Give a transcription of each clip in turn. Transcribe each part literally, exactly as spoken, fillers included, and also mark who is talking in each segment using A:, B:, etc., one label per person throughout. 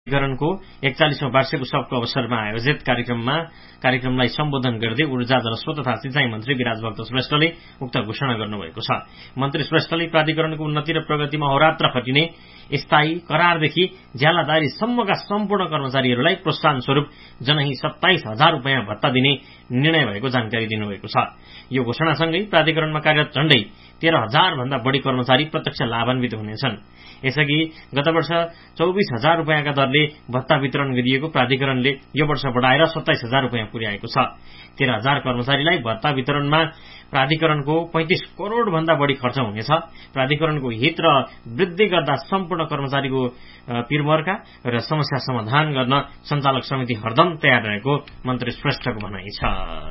A: प्राधिकरणको एकचालिसौं वार्षिक उत्सवको अवसरमा आयोजित कार्यक्रममा कार्यक्रमलाई सम्बोधन गर्दै ऊर्जा जलस्रोत तथा सिंचाई मन्त्री विराजभक्त श्रेष्ठले उक्त घोषणा गर्नुभएको छ। मन्त्री श्रेष्ठले प्राधिकरणको उन्नति र प्रगतिमा अहोरात्र खटिने स्थायी करारदेखि ज्यालादारीसम्मका सम्पूर्ण कर्मचारीहरूलाई प्रोत्साहन स्वरूप जनही सत्ताइस हजार रूपियाँ भत्ता दिने निर्णय भएको जानकारी दिनुभएको छ। यो घोषणासँगै प्राधिकरणमा कार्यरत झण्डै तेह्र हजार भन्दा बढ़ी कर्मचारी प्रत्यक्ष लाभान्वित हुनेछन्। यसअघि गत वर्ष चौबिस हजार रूपियाँका दरले भत्ता वितरण गरिएको प्राधिकरणले यो वर्ष बढ़ाएर सत्ताइस हजार रूपियाँ पुर्याएको छ। तेह्र हजार कर्मचारीलाई भत्ता वितरणमा प्राधिकरणको पैंतिस करोड़ भन्दा बढ़ी खर्च हुनेछ। प्राधिकरणको हित र वृद्धि गर्दा सम्पूर्ण कर्मचारीको पिरमर्का र समस्या समाधान गर्न सञ्चालक समिति हरदम तयार रहेको मन्त्री श्रेष्ठको भनाइ छ।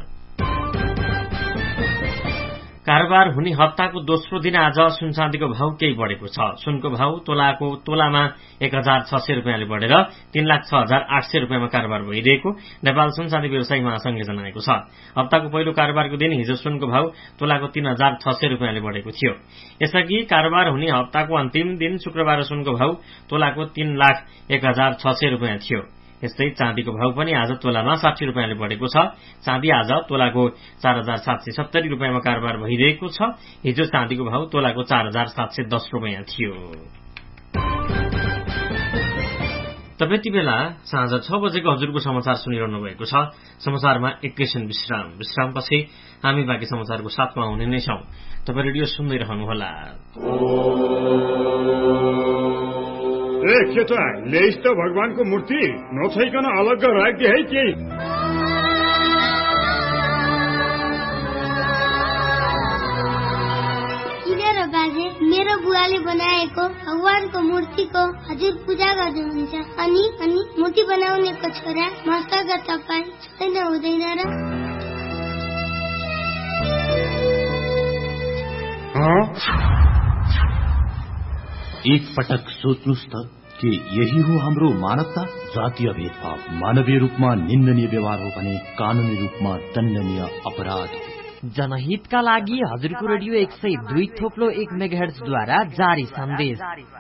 A: कारोबार हुने हप्ताको दोस्रो दिन आज सुन चाँदीको भाव केही बढ़ेको छ। सुनको भाव तोलाको तोलामा एक हजार छ सय रूपियाँले बढ़ेर तीन लाख छ हजार आठ सय रूपियाँमा कारोबार भइरहेको नेपाल सुन चाँदी व्यवसायी महासंघले जनाएको छ। हप्ताको पहिलो कारोबारको दिन हिजो सुनको भाव तोलाको तीन हजार छ सय रूपियाँले बढ़ेको थियो। यसअघि कारोबार हुने हप्ताको अन्तिम दिन शुक्रबार सुनको भाव तोलाको तीन लाख एक हजार छ सय रूपियाँ थियो। यस्तै चाँदीको भाव पनि आज तोलामा साठी रूपियाँले बढ़ेको छ। चाँदी आज तोलाको चार हजार सात सय सत्तरी रूपियाँमा कारोबार भइरहेको छ। हिजो चाँदीको भाव तोलाको चार हजार सात सय दस रूपियाँ थियो। तपाईँ यति बेला साँझ छ बजेको हजुरको समाचार सुनिरहनु भएको छ। समाचारमा एकैछिन विश्राम विश्रामपछि हामी बाँकी समाचारको साथमा हुने नै छौं। तपाईँ रेडियो सुन्दै रहनुहोला।
B: ए केटा ल्याइस् त भगवानको मूर्ति नछैकन अलग्ग राखिदिए है केही।
C: किन र बाजे मेरो बुवाले बनाएको भगवानको मूर्तिको हजुर पूजा गर्नुहुन्छ अनि अनि मूर्ति बनाउनेको छोरा मस्तका तपाईँ छैन हुँदैन र?
D: एक पटक सोच्नुस् त कि यही हो हाम्रो मानवता। जातीय भेदभाव मानवीय रूपमा निन्दनीय व्यवहार हो भने कानूनी रूपमा दण्डनीय अपराध हो।
E: जनहितका लागि हजुरको रेडियो एक सय दुई थोप्लो एक मेगाहर्ट्जद्वारा जारी सन्देश।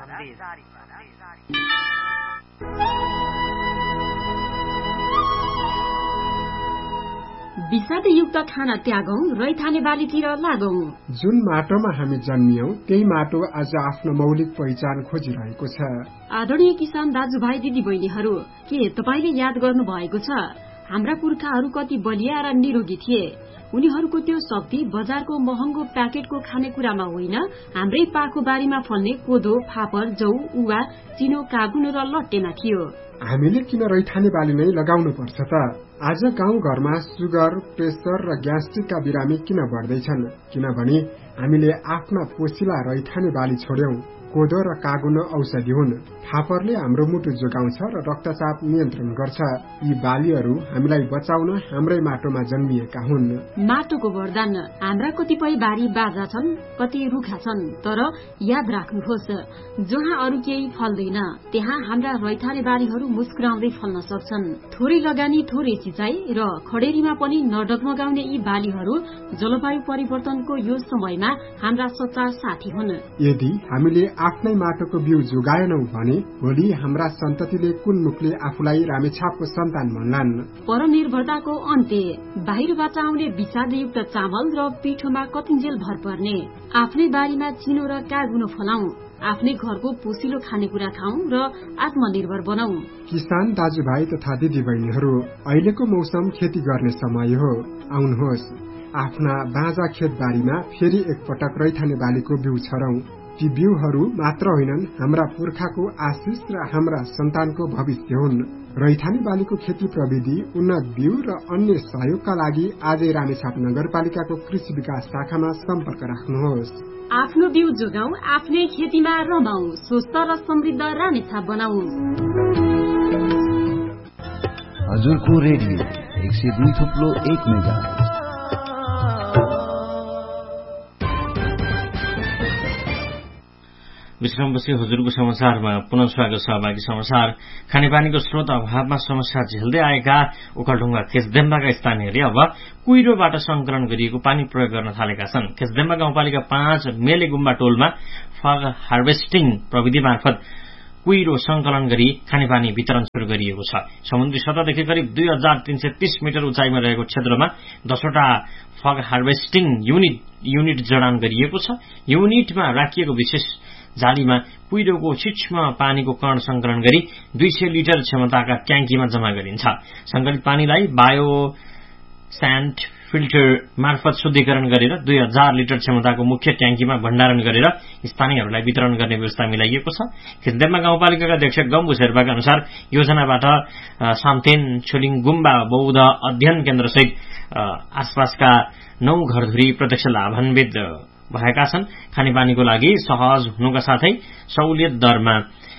F: विषादयुक्त खाना त्यागौं, रैथाने बालीतिर लागौं।
G: जुन माटोमा हामी जन्मियौं त्यही माटो आज आफ्नो मौलिक पहिचान खोजिरहेको छ।
F: आदरणीय किसान दाजुभाइ दिदी बहिनीहरू, के तपाईले याद गर्नु भएको छ हाम्रा पुर्खाहरू कति बलिया र निरोगी थिए? उनीहरूको त्यो शक्ति बजारको महँगो प्याकेटको खानेकुरामा होइन, हाम्रै पाखो बारीमा फल्ने कोदो, फापर, जौ, उवा, चिनो, कागुन र लट्टेमा थियो।
G: हामीले किन रैथाने बाली नै लगाउनु पर्छ त? आज गाउँ घरमा सुगर, प्रेसर र ग्यास्ट्रिकका बिरामी किन बढ्दैछन्? किनभने हामीले आफ्ना पोसिला रैथाने बाली छोड्यौं। कोदो र कागुन औषधि हुन्। फापरले हाम्रो मुटु जोगाउँछ र रक्तचाप नियन्त्रण गर्छ। यी बालीहरू हामीलाई बचाउन हाम्रै माटोमा जन्मिएका हुन्।
F: माटोको वरदान। हाम्रा कतिपय बारी बाजा छन्, कति रुखा छन्, तर याद राख्नुहोस्, जहाँ अरू केही फल्दैन त्यहाँ हाम्रा रैथाने बारीहरू मुस्कुराउँदै फल्न सक्छन्। थोरै लगानी, थोरै सिंचाई र खडेरीमा पनि नडगमगाउने यी बालीहरू जलवायु परिवर्तनको यो समयमा हाम्रा सच्चा साथी हुन्।
G: यदि हामीले आफ्नै माटोको बिउ जोगाएनौं भने भोलि हाम्रा सन्ततिले कुन मुखले आफूलाई रामेछापको सन्तान भन्लान्?
F: परनिर्भरताको अन्त्य। बाहिरबाट आउने विषादयुक्त चामल र पिठोमा कतिन्जेल भर पर्ने। आफ्नै बारीमा चिनो र कागुनो फलाउँ, आफ्नै घरको पोसिलो खानेकुरा खाउँ र आत्मनिर्भर बनाऊ।
G: किसान दाजुभाइ तथा दिदी बहिनीहरू, अहिलेको मौसम खेती गर्ने समय हो। आउनुहोस्, आफ्ना बाँझा खेतबारीमा फेरि एकपटक रैथाने बालीको बिउ छरौं। ती बिउहरू मात्र होइनन्, हाम्रा पुर्खाको आशिष र हाम्रा सन्तानको भविष्य हुन्। रैथाने बालीको खेती प्रविधि, उन्नत बिउ र अन्य सहयोगका लागि आजै रामेछाप नगरपालिकाको कृषि विकास शाखामा सम्पर्क राख्नुहोस्।
F: आफ्नो बिउ जोगाऊ, आफ्नै खेतीमा रमाऊ, स्वस्थ र समृद्ध रामेछाप बनाऊ।
D: हजुरको रेडियो एक सय दुई थुप्लो एक मेगाहर्ट्ज।
A: विश्रामपछि हजुरको समाचारमा पुनः स्वागत छ। बाँकी समाचार। खानेपानीको स्रोत अभावमा समस्या झेल्दै आएका ओखलढुङ्गा खेसदेम्बाका स्थानीयले अब कुहिरोबाट संकलन गरिएको पानी प्रयोग गर्न थालेका छन्। खेसदेम्बा गाउँपालिका पाँच मेले गुम्बा टोलमा फग हार्भेस्टिङ प्रविधि मार्फत कुहिरो संकलन गरी खानेपानी वितरण शुरू गरिएको छ। समुद्री सतहदेखि करिब दुई हजार तीन सय तीस मिटर उचाइमा रहेको क्षेत्रमा दसवटा फग हार्भेस्टिङ युनिट युनिट जडान गरिएको छ। युनिटमा राखिएको विशेष जालीमा कुहिरोको सूक्ष्म पानीको कण संकलन गरी दुई सय लिटर क्षमताका ट्याङ्कीमा जमा गरिन्छ। संकलित पानीलाई बायो स्यान्ड फिल्टर मार्फत शुद्धिकरण गरेर दुई हजार लिटर क्षमताको मुख्य ट्याङ्कीमा भण्डारण गरेर स्थानीयहरूलाई वितरण गर्ने व्यवस्था मिलाइएको छ। खिच्देममा गाउँपालिकाका अध्यक्ष गम्बु शेर्पाका अनुसार योजनाबाट सामथेन छोलिङ गुम्बा बौद्ध अध्ययन केन्द्रसहित आसपासका नौ घरधुरी प्रत्यक्ष लाभान्वित भएका छन्। खानेपानीको लागि सहज हुनुका साथै सहुलियत दरमा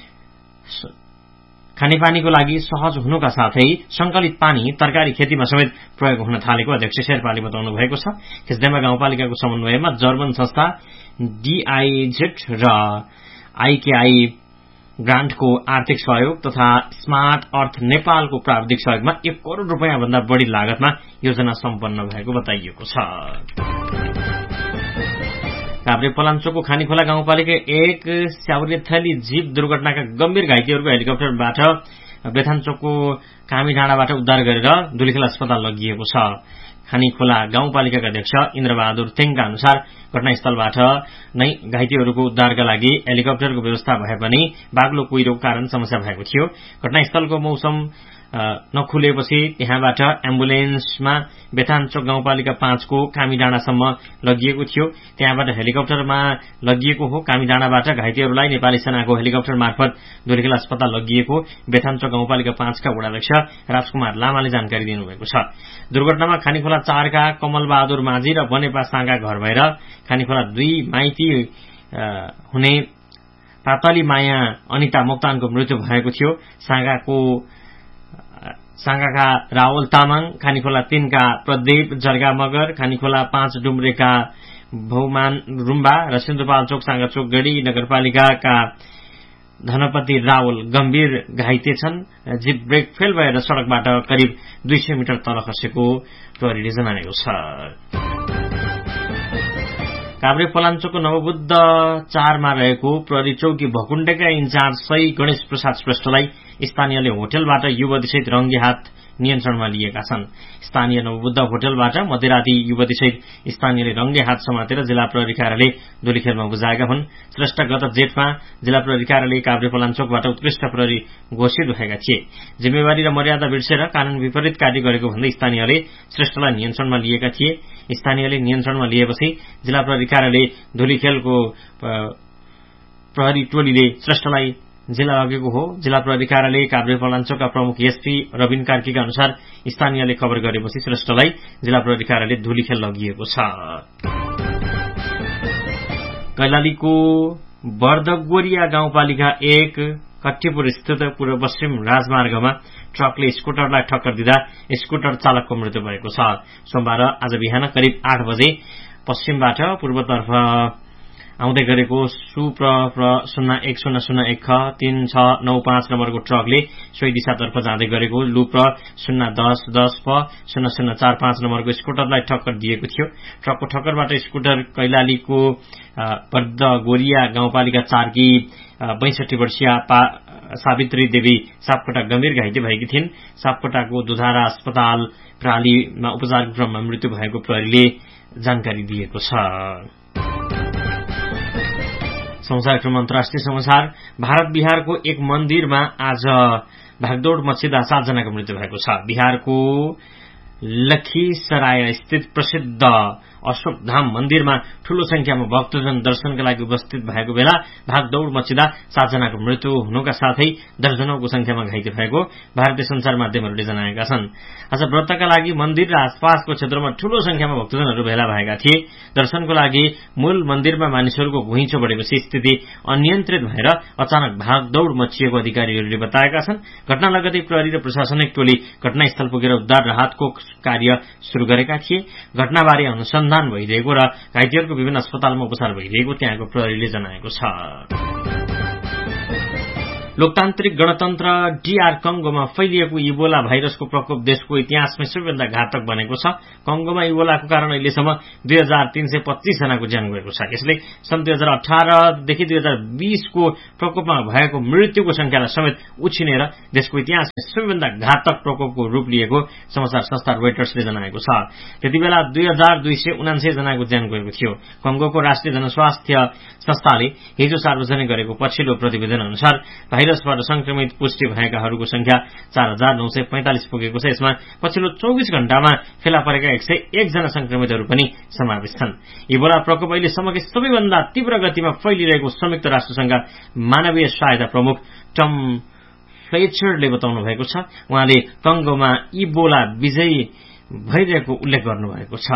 A: खानेपानीको लागि सहज हुनुका साथै संकलित पानी तरकारी खेतीमा समेत प्रयोग हुन थालेको अध्यक्ष शेर्पाले बताउनु भएको छ। खिच्देमा गाउँपालिकाको समन्वयमा जर्मन संस्था डीआईजेड र आईकेआई ग्रान्टको आर्थिक सहयोग तथा स्मार्ट अर्थ नेपालको प्राविधिक सहयोगमा एक करोड़ रूपियाँ भन्दा बढ़ी लागतमा योजना सम्पन्न भएको बताइएको छ। काभ्रे पलाञ्चोकको खानीखोला गाउँपालिका एक स्याउरेथली जीव दुर्घटनाका गम्भीर घाइतेहरूको हेलिकप्टरबाट बेथानचोकको कामी डाँडाबाट उद्धार गरेर धुलीखेल अस्पताल लगिएको छ। खानीखोला गाउँपालिकाका अध्यक्ष इन्द्रबहादुर थेङका अनुसार घटनास्थलबाट नै घाइतेहरूको उद्धारका लागि हेलिकप्टरको व्यवस्था भए पनि बाग्लो कुहिरोको कारण समस्या भएको थियो। घटनास्थलको मौसम नखुलेपछि त्यहाँबाट एम्बुलेन्समा बेथानचोक गाउँपालिका पाँचको कामी डाँडासम्म लगिएको थियो। त्यहाँबाट हेलिकप्टरमा लगिएको हो। कामी डाँडाबाट घाइतेहरूलाई नेपाली सेनाको हेलिकप्टर मार्फत धुलीखेल अस्पताल लगिएको बेथानचोक गाउँपालिका पाँचका वडाध्यक्ष राजकुमार लामाले जानकारी दिनुभएको छ। दुर्घटनामा खानीखोला चारका कमल बहादुर माझी र बनेपा साँगा घर भएर खानीखोला दुई माइती हुने पातली माया अनिता मोक्तानको मृत्यु भएको थियो। साँगाको साँगाका रावल तामाङ, खानीखोला तीनका प्रदीप जर्गा मगर, खानीखोला पाँच डुम्रेका भौमान रुम्बा र सिन्धुपाल्चोक साँगाचोक गढी नगरपालिकाका धनपति रावल गम्भीर घाइते छन्। जीप ब्रेक फेल भएर सड़कबाट करिब दुई सय मिटर तल खसेको प्रहरीले जनाएको छ। काभ्रे पलाञ्चोकको नवबुद्ध चारमा रहेको प्रहरी चौकी भकुण्डेका इन्चार्ज सही गणेश प्रसाद श्रेष्ठलाई स्थानीयले होटलबाट युवतीसहित रंगे हात नियन्त्रणमा लिएका छन्। स्थानीय नवबुद्ध होटलबाट मध्यराती युवतीसहित स्थानीयले रंगे हात समातेर जिल्ला प्रहरी कार्यालय धुलीखेलमा बुझाएका हुन्। श्रेष्ठ गत जेठमा जिल्ला प्रहरी कार्यालय काभ्रे पलाञ्चोकबाट उत्कृष्ट प्रहरी घोषित भएका थिए। जिम्मेवारी र मर्यादा बिर्सेर कानून विपरीत कार्य गरेको भन्दै स्थानीयले श्रेष्ठलाई नियन्त्रणमा लिएका थिए। स्थानीयले नियन्त्रणमा लिएपछि जिल्ला प्रहरी कार्यालय धुलीखेलको प्रहरी टोलीले श्रेष्ठलाई जिल्ला लगेको हो। जिल्ला प्रहरी कार्यालय काभ्रे पलाञ्चोकका प्रमुख एसपी रविन कार्कीका अनुसार स्थानीयले खबर गरेपछि श्रेष्ठलाई जिल्ला प्रहरी कार्यालय धुलीखेल लगिएको छ। कैलालीको बर्दगोरिया गाउँपालिका एक कट्टीपुर स्थित पूर्व पश्चिम राजमार्गमा ट्रकले स्कुटरलाई ठक्कर दिँदा स्कुटर चालकको मृत्यु भएको छ। सोमबार आज बिहान करिब आठ बजे पश्चिमबाट पूर्वतर्फ आउँदै गरेको सुप्र शून्य एक शून्य शून्य एक ख तीन छ नौ पाँच नम्बरको ट्रकले सोही दिशातर्फ जाँदै गरेको लुप्र शून्य दस दस प शून्य शून्य चार पाँच नम्बरको स्कुटरलाई ठक्कर दिएको थियो। ट्रकको ठक्करबाट स्कुटर कैलालीको बर्दगोरिया गाउँपालिका चारकी बैसठी वर्षीय सावित्री देवी सापकोटा गम्भीर घाइते भएकी थिइन्। सापकोटाको दुधारा अस्पताल प्रालीमा उपचारको क्रममा मृत्यु भएको प्रहरीले जानकारी दिएको छ। समाचारक्रम अन्तर्राष्ट्रिय समाचार। भारत बिहारको एक मन्दिरमा आज भागदौड़ मचिँदा सातजनाको मृत्यु भएको छ। बिहारको लखीसराय स्थित प्रसिद्ध अशोक धाम मन्दिरमा ठूलो संख्यामा भक्तजन दर्शनका लागि उपस्थित भएको बेला भागदौड़ मचिँदा सातजनाको मृत्यु हुनुका साथै दर्जनौंको संख्यामा घाइते भएको भारतीय संचार माध्यमहरूले जनाएका छन्। आज व्रतका लागि मन्दिर र आसपासको क्षेत्रमा ठूलो संख्यामा भक्तजनहरू भेला भएका थिए। दर्शनको लागि मूल मन्दिरमा मानिसहरूको घुइँचो बढेपछि स्थिति अनियन्त्रित भएर अचानक भागदौड़ मचिएको अधिकारीहरूले बताएका छन्। घटना लगतै प्रहरी र प्रशासनिक टोली घटनास्थल पुगेर उद्धार राहतको कार्य शुरू गरेका थिए। घटनाबारे अनुसन्धान भइरहेको र घाइतेहरूको विभिन्न अस्पतालमा उपचार भइरहेको त्यहाँको प्रहरीले जनाएको छ। लोकतान्त्रिक गणतन्त्र डीआर कंगोमा फैलिएको इबोला भाइरसको प्रकोप देशको इतिहासमै सबैभन्दा घातक बनेको छ। कंगोमा इबोलाको कारण अहिलेसम्म दुई हजार तीन सय पच्चीस जनाको ज्यान गएको छ। यसले सन् दुई हजार अठारदेखि दुई हजार बीसको प्रकोपमा भएको मृत्युको संख्यालाई समेत उछिनेर देशको इतिहासमा सबैभन्दा घातक प्रकोपको रूप लिएको समाचार संस्था रोइटर्सले जनाएको छ। त्यतिबेला दुई हजार दुई सय उनान्सय जनाको ज्यान गएको थियो। कंगोको राष्ट्रिय जनस्वास्थ्य संस्थाले हिजो सार्वजनिक गरेको पछिल्लो प्रतिवेदन अनुसार भाइरसबाट संक्रमित पुष्टि भएकाहरूको संख्या चार हजार नौ सय पैंतालिस पुगेको छ। यसमा पछिल्लो चौबिस घण्टामा फेला परेका एक सय एकजना संक्रमितहरू पनि समावेश छन्। इबोला प्रकोप अहिलेसम्मकै सबैभन्दा तीव्र गतिमा फैलिरहेको संयुक्त राष्ट्रसंघका मानवीय सहायता प्रमुख टम फ्लेचरले बताउनु भएको छ। उहाँले कंगोमा इबोला विजयी भइरहेको उल्लेख गर्नुभएको छ।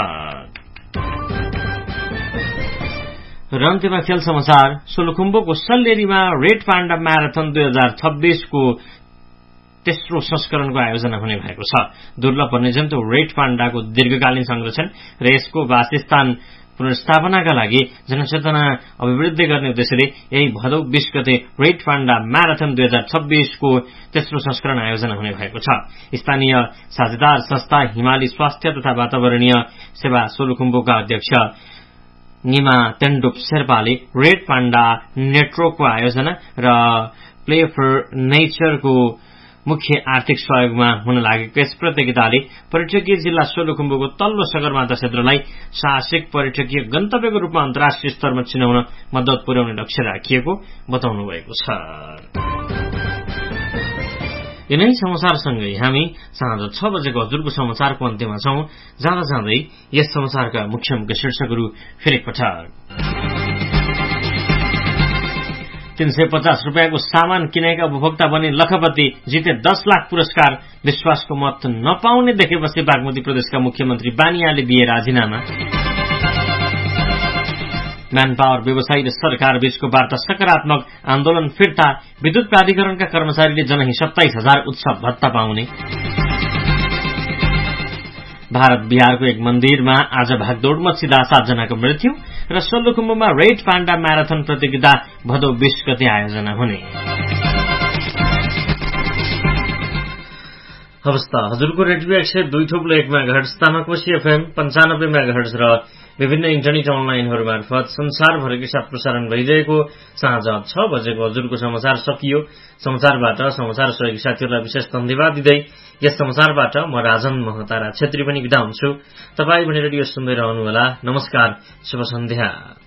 A: र अन्त्यमा खेल समाचार। सोलुखुम्बुको सल्लेरीमा रेड पाण्डा म्याराथन दुई हजार छब्बीसको तेस्रो संस्करणको आयोजना हुने भएको छ। दुर्लभ वन्यजन्तु रेड पाण्डाको दीर्घकालीन संरक्षण र यसको वासस्थान पुनर्स्थापनाका लागि जनचेतना अभिवृद्धि गर्ने उद्देश्यले यही भदौ बीस गते रेड पाण्डा म्याराथन दुई हजार छब्बीसको तेस्रो संस्करण आयोजना हुने भएको छ। स्थानीय साझेदार संस्था हिमाली स्वास्थ्य तथा वातावरणीय सेवा सोलुखुम्बुका अध्यक्ष निमा तेन्डुप शेर्पाले रेड पाण्डा नेटवर्कको आयोजना र प्ले फर नेचरको मुख्य आर्थिक सहयोगमा हुन लागेको यस प्रतियोगिताले पर्यटकीय जिल्ला सोलुखुम्बुको तल्लो सगरमाथा क्षेत्रलाई साहसिक पर्यटकीय गन्तव्यको रूपमा अन्तर्राष्ट्रिय स्तरमा चिनाउन मद्दत पुर्याउने लक्ष्य राखिएको बताउनु भएको छ। यिनै समाचारसँगै हामी साँझ छ बजेको हजुरको समाचारको अन्त्यमा छौं। जाँदा जाँदै यस समाचारका मुख्य मुख्य शीर्षकहरू फेरि पटक। तीन सय पचास रुपियाँको सामान किनेका उपभोक्ता बने लखपति, जिते दस लाख पुरस्कार। विश्वासको मत नपाउने देखेपछि बागमती प्रदेशका मुख्यमन्त्री बानियाले दिए राजीनामा। म्यान पावर व्यवसायी र सरकार बीचको वार्ता सकारात्मक, आन्दोलन फिर्ता। विद्युत प्राधिकरणका कर्मचारीले जनही सत्ताइस हजार उत्सव भत्ता पाउने। भारत बिहारको एक मन्दिरमा आज भागदौड़ मच्चिँदा सातजनाको मृत्यु र सोलुखुम्बुमा रेड पाण्डा म्याराथन प्रतियोगिता भदौ बीस गते आयोजना हुने। अवस्था हजुरको रेडियो एक सय दुई थोप्लो एक मेगाहर्ट्ज, तामाकोशी एफएम पञ्चानब्बे मेगाहर्ट्ज र विभिन्न इन्टरनेट अनलाइनहरू मार्फत संसारभरिकै साथ प्रसारण भइरहेको साँझ छ बजेको हजुरको समाचार सकियो। समाचारबाट समाचार सहयोगी साथीहरूलाई विशेष धन्यवाद दिँदै यस समाचारबाट म राजन महतारा छेत्री पनि बिदा हुन्छु। तपाईँ भने रेडियो सुन्दै रहनुहोला। नमस्कार, शुभ सन्ध्या।